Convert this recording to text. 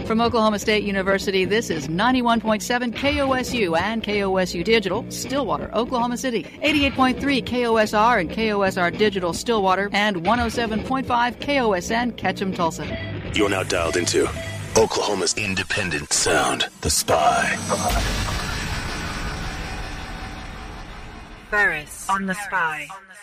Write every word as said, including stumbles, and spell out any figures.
From Oklahoma State University, this is ninety-one point seven K O S U and K O S U Digital, Stillwater, Oklahoma City. eighty-eight point three K O S R and K O S R Digital, Stillwater, and one oh seven point five K O S N, Ketchum, Tulsa. You're now dialed into Oklahoma's independent sound, The Spy. Burris on The Spy.